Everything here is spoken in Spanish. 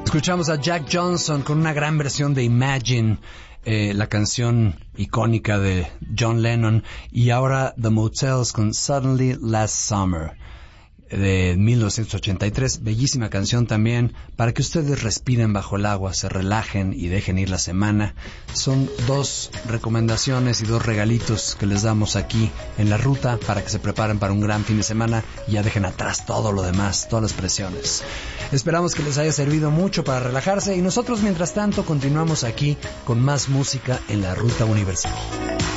Escuchamos a Jack Johnson con una gran versión de Imagine, la canción icónica de John Lennon, y ahora The Motels con Suddenly Last Summer de 1983, bellísima canción también, para que ustedes respiren bajo el agua, se relajen y dejen ir la semana. Son 2 recomendaciones y 2 regalitos que les damos aquí en la ruta para que se preparen para un gran fin de semana y ya dejen atrás todo lo demás, todas las presiones. Esperamos que les haya servido mucho para relajarse y nosotros mientras tanto continuamos aquí con más música en la Ruta Universal.